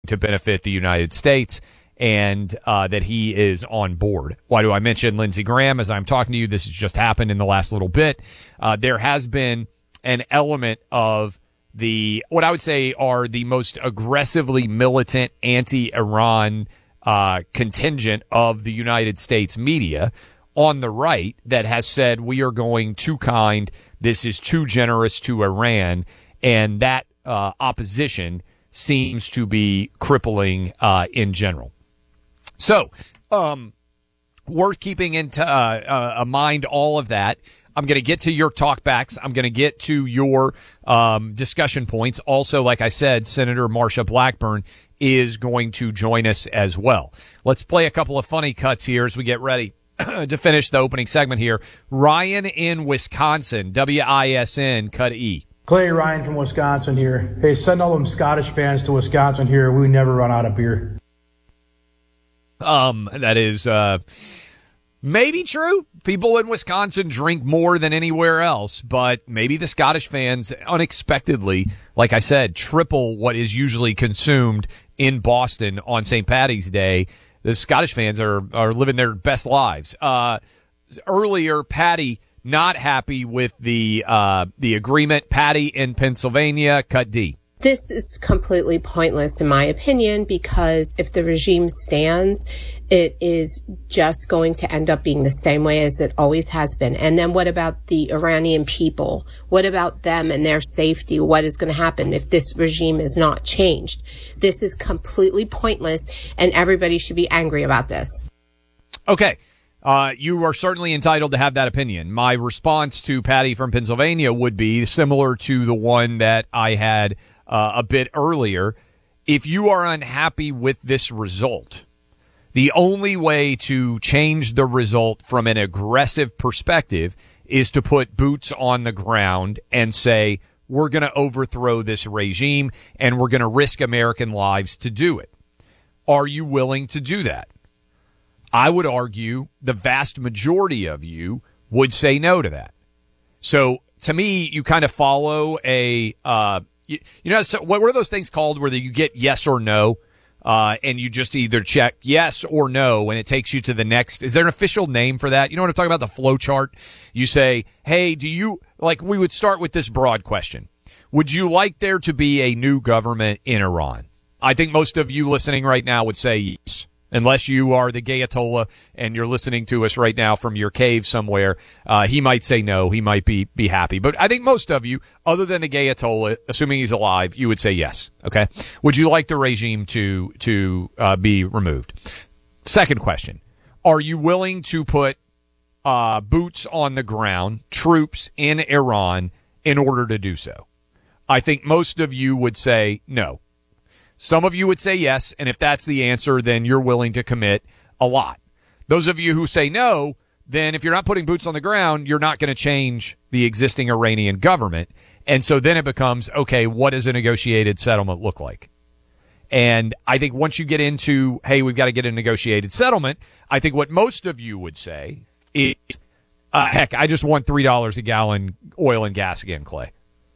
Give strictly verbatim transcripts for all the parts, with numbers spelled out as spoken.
to benefit the United States, and uh, that he is on board. Why do I mention Lindsey Graham as I'm talking to you? This has just happened in the last little bit. Uh, there has been an element of the, what I would say are the most aggressively militant anti-Iran uh, contingent of the United States media on the right that has said we are going too kind, this is too generous to Iran, and that uh, opposition seems to be crippling uh, in general. So, um, worth keeping into uh, uh, mind all of that. I'm going to get to your talkbacks. I'm going to get to your um, discussion points. Also, like I said, Senator Marsha Blackburn is going to join us as well. Let's play a couple of funny cuts here as we get ready to finish the opening segment here. Ryan in Wisconsin, W I S N, cut E. Clay, Ryan from Wisconsin here. Hey, send all them Scottish fans to Wisconsin here. We never run out of beer. Um, that is uh, maybe true. People in Wisconsin drink more than anywhere else, but maybe the Scottish fans unexpectedly, like I said, triple what is usually consumed in Boston on Saint Paddy's Day. The Scottish fans are, are living their best lives. Uh, earlier, Patty not happy with the uh, the agreement. Patty in Pennsylvania, cut D. This is completely pointless in my opinion, because if the regime stands, it is just going to end up being the same way as it always has been. And then what about the Iranian people? What about them and their safety? What is going to happen if this regime is not changed? This is completely pointless, and everybody should be angry about this. Okay. Uh, you are certainly entitled to have that opinion. My response to Patty from Pennsylvania would be similar to the one that I had uh, a bit earlier. If you are unhappy with this result, the only way to change the result from an aggressive perspective is to put boots on the ground and say, we're going to overthrow this regime and we're going to risk American lives to do it. Are you willing to do that? I would argue the vast majority of you would say no to that. So to me, you kind of follow a, uh, you, you know, so what were those things called where you get yes or no? Uh, and you just either check yes or no, and it takes you to the next. Is there an official name for that? You know what I'm talking about? The flow chart. You say, hey, do you, like we would start with this broad question. Would you like there to be a new government in Iran? I think most of you listening right now would say yes. Unless you are the Gayatollah and you're listening to us right now from your cave somewhere, uh, he might say no. He might be, be happy. But I think most of you, other than the Gayatollah, assuming he's alive, you would say yes. Okay. Would you like the regime to, to, uh, be removed? Second question. Are you willing to put, uh, boots on the ground, troops in Iran in order to do so? I think most of you would say no. Some of you would say yes, and if that's the answer, then you're willing to commit a lot. Those of you who say no, then if you're not putting boots on the ground, you're not going to change the existing Iranian government. And so then it becomes, okay, what does a negotiated settlement look like? And I think once you get into, hey, we've got to get a negotiated settlement, I think what most of you would say is, uh, heck, I just want three dollars a gallon oil and gas again, Clay.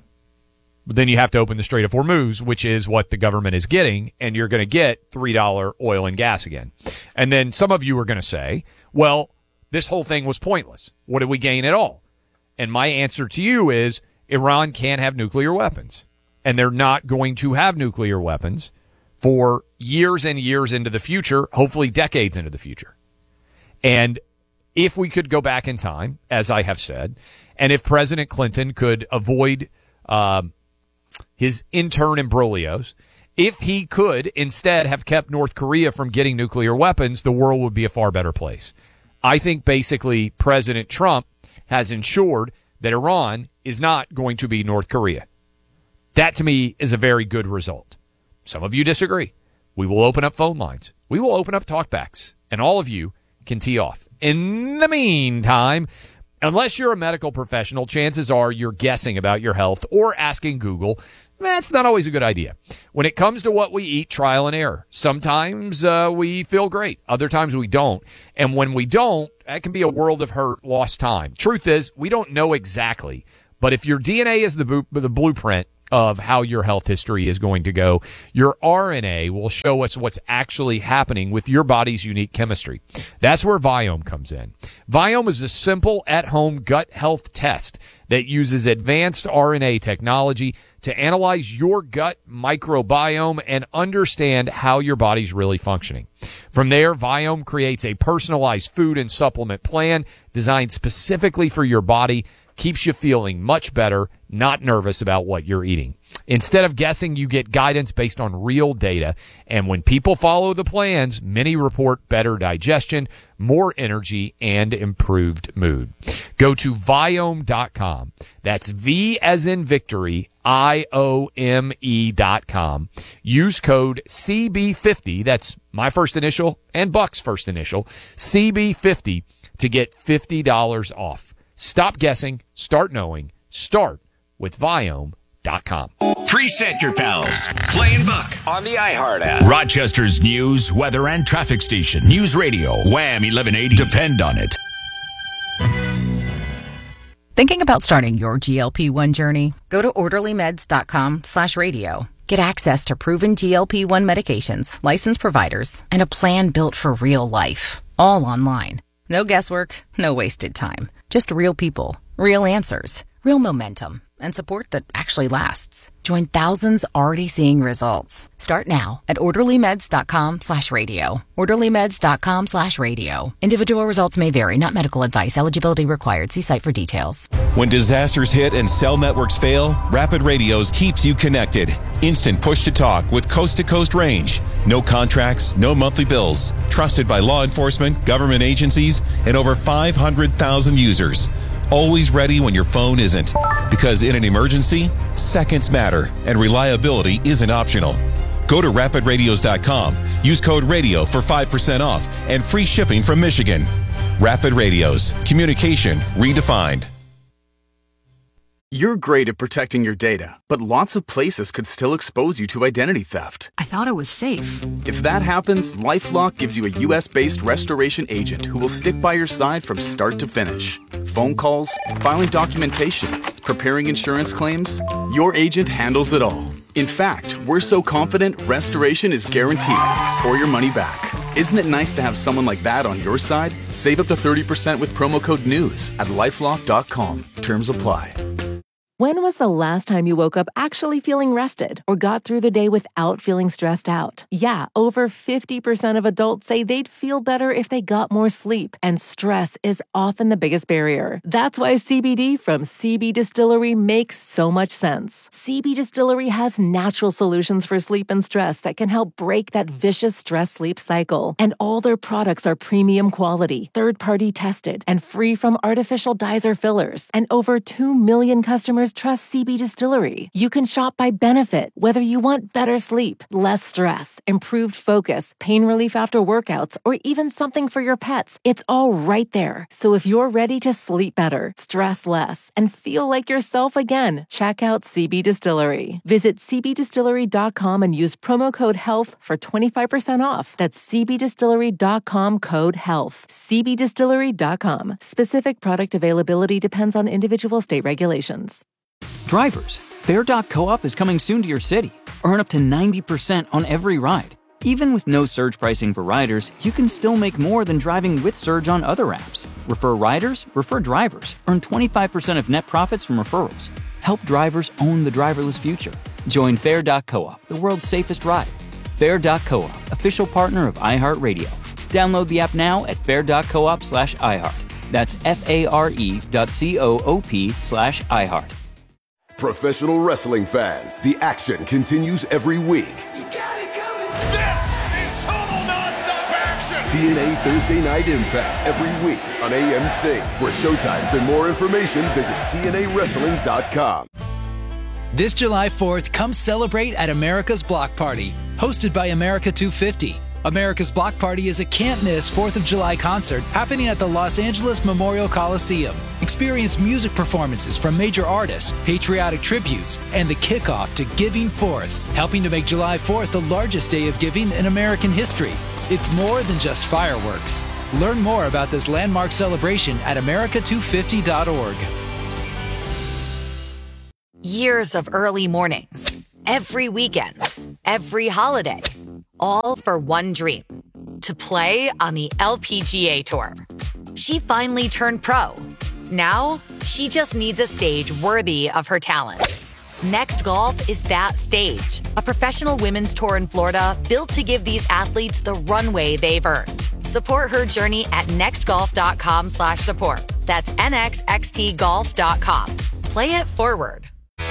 But then you have to open the Strait of Hormuz, which is what the government is getting, and you're going to get three dollars oil and gas again. And then some of you are going to say, well, this whole thing was pointless. What did we gain at all? And my answer to you is Iran can't have nuclear weapons, and they're not going to have nuclear weapons for years and years into the future, hopefully decades into the future. And if we could go back in time, as I have said, and if President Clinton could avoid um, his intern imbroglios, if he could instead have kept North Korea from getting nuclear weapons, the world would be a far better place. I think basically President Trump has ensured that Iran is not going to be North Korea. That to me is a very good result. Some of you disagree. We will open up phone lines. We will open up talkbacks, and all of you can tee off. In the meantime, unless you're a medical professional, chances are you're guessing about your health or asking Google. That's not always a good idea. When it comes to what we eat, trial and error. Sometimes uh, we feel great. Other times we don't. And when we don't, that can be a world of hurt, lost time. Truth is, we don't know exactly. But if your D N A is the, bo- the blueprint of how your health history is going to go. Your R N A will show us what's actually happening with your body's unique chemistry. That's where Viome comes in. Viome is a simple at-home gut health test that uses advanced R N A technology to analyze your gut microbiome and understand how your body's really functioning. From there, Viome creates a personalized food and supplement plan designed specifically for your body, keeps you feeling much better, not nervous about what you're eating. Instead of guessing, you get guidance based on real data. And when people follow the plans, many report better digestion, more energy, and improved mood. Go to Viome dot com. That's V as in victory, I O M E dot com. Use code C B fifty, that's my first initial and Buck's first initial, C B fifty, to get fifty dollars off. Stop guessing, start knowing, start with Viome dot com. Preset your pals, Clay and Buck on the iHeart app. Rochester's news, weather, and traffic station. News Radio, Wham eleven eighty. Depend on it. Thinking about starting your G L P one journey? Go to orderly meds dot com slash radio. Get access to proven G L P one medications, licensed providers, and a plan built for real life. All online. No guesswork, no wasted time. Just real people, real answers, real momentum, and support that actually lasts. Join thousands already seeing results. Start now at orderly meds dot com slash radio. orderly meds dot com slash radio. Individual results may vary, not medical advice. Eligibility required. See site for details. When disasters hit and cell networks fail, Rapid Radios keeps you connected. Instant push-to-talk with coast-to-coast range. No contracts, no monthly bills. Trusted by law enforcement, government agencies, and over five hundred thousand users. Always ready when your phone isn't. Because in an emergency, seconds matter, and reliability isn't optional. Go to rapid radios dot com. Use code RADIO for five percent off and free shipping from Michigan. Rapid Radios. Communication redefined. You're great at protecting your data, but lots of places could still expose you to identity theft. I thought it was safe. If that happens, LifeLock gives you a U S-based restoration agent who will stick by your side from start to finish. Phone calls, filing documentation, preparing insurance claims, your agent handles it all. In fact, we're so confident restoration is guaranteed or your money back. Isn't it nice to have someone like that on your side? Save up to thirty percent with promo code NEWS at lifelock dot com. Terms apply. When was the last time you woke up actually feeling rested or got through the day without feeling stressed out? Yeah, over fifty percent of adults say they'd feel better if they got more sleep, and stress is often the biggest barrier. That's why C B D from C B Distillery makes so much sense. C B Distillery has natural solutions for sleep and stress that can help break that vicious stress-sleep cycle. And all their products are premium quality, third-party tested, and free from artificial dyes or fillers. And over two million customers trust C B Distillery. You can shop by benefit, whether you want better sleep, less stress, improved focus, pain relief after workouts, or even something for your pets. It's all right there. So if you're ready to sleep better, stress less, and feel like yourself again, check out C B Distillery. Visit c b distillery dot com and use promo code HEALTH for twenty-five percent off. That's c b distillery dot com code HEALTH. c b distillery dot com. Specific product availability depends on individual state regulations. Drivers, Fare dot coop is coming soon to your city. Earn up to ninety percent on every ride. Even with no surge pricing for riders, you can still make more than driving with Surge on other apps. Refer riders, refer drivers. Earn twenty-five percent of net profits from referrals. Help drivers own the driverless future. Join Fare dot coop, the world's safest ride. Fare dot coop, official partner of iHeartRadio. Download the app now at fare dot coop slash iHeart. That's F-A-R-E dot C-O-O-P slash iHeart. Professional wrestling fans, the action continues every week. You got it coming. This is total nonstop action. T N A Thursday Night Impact every week on A M C. For showtimes and more information, visit T N A wrestling dot com. This July fourth, come celebrate at America's Block Party, hosted by America two fifty. America's Block Party is a can't-miss fourth of July concert happening at the Los Angeles Memorial Coliseum. Experience music performances from major artists, patriotic tributes, and the kickoff to Giving Fourth, helping to make July fourth the largest day of giving in American history. It's more than just fireworks. Learn more about this landmark celebration at america two fifty dot org. Years of early mornings, every weekend, every holiday, all for one dream, to play on the L P G A Tour. She finally turned pro. Now, she just needs a stage worthy of her talent. Next Golf is that stage, a professional women's tour in Florida built to give these athletes the runway they've earned. Support her journey at nextgolf.com slash support. That's nxxtgolf dot com. Play it forward.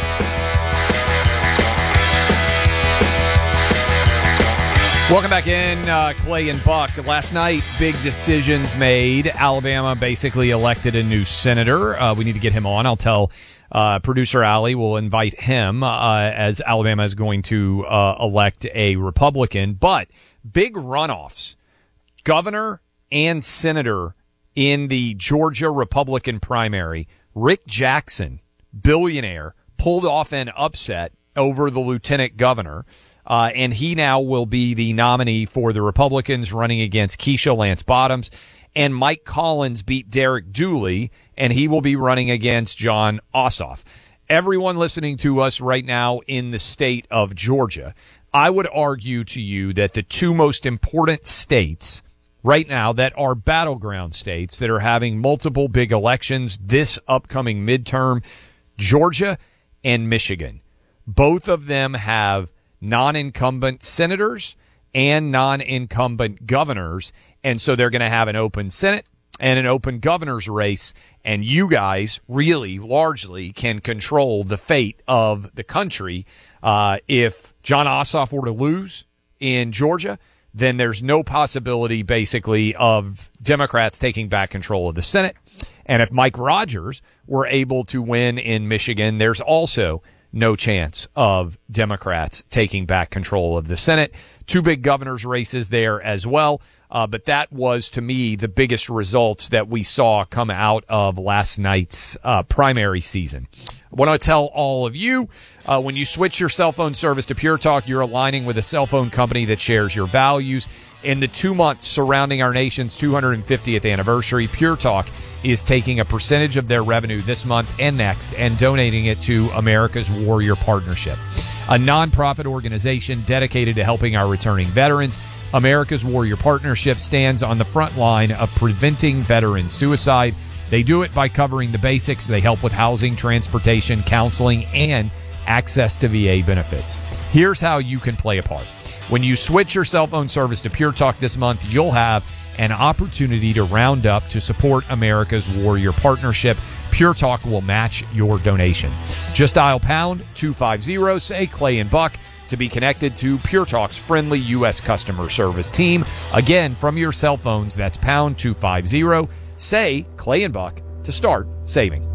Welcome back in, uh, Clay and Buck. Last night, big decisions made. Alabama basically elected a new senator. Uh, we need to get him on. I'll tell uh, producer Allie we'll invite him uh, as Alabama is going to uh, elect a Republican. But big runoffs. Governor and senator in the Georgia Republican primary. Rick Jackson, billionaire, pulled off an upset over the lieutenant governor. Uh, and he now will be the nominee for the Republicans running against Keisha Lance Bottoms. And Mike Collins beat Derek Dooley, and he will be running against Jon Ossoff. Everyone listening to us right now in the state of Georgia, I would argue to you that the two most important states right now that are battleground states that are having multiple big elections this upcoming midterm, Georgia and Michigan. Both of them have non-incumbent senators and non-incumbent governors, and so they're going to have an open Senate and an open governor's race, and you guys really largely can control the fate of the country. Uh, if Jon Ossoff were to lose in Georgia, then there's no possibility, basically, of Democrats taking back control of the Senate. And if Mike Rogers were able to win in Michigan, there's also no chance of Democrats taking back control of the Senate. Two big governor's races there as well. Uh, but that was, to me, the biggest results that we saw come out of last night's uh, primary season. I want to tell all of you, uh, when you switch your cell phone service to Pure Talk, you're aligning with a cell phone company that shares your values. In the two months surrounding our nation's two hundred fiftieth anniversary, Pure Talk is taking a percentage of their revenue this month and next and donating it to America's Warrior Partnership, a nonprofit organization dedicated to helping our returning veterans. America's Warrior Partnership stands on the front line of preventing veteran suicide. They do it by covering the basics. They help with housing, transportation, counseling, and access to V A benefits. Here's how you can play a part. When you switch your cell phone service to Pure Talk this month, you'll have an opportunity to round up to support America's Warrior Partnership. Pure Talk will match your donation. Just dial pound two fifty, say Clay and Buck, to be connected to Pure Talk's friendly U S customer service team. Again, from your cell phones, that's pound two fifty, say Clay and Buck to start saving.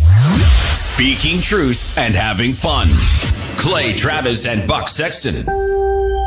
Speaking truth and having fun. Clay Travis and Buck Sexton.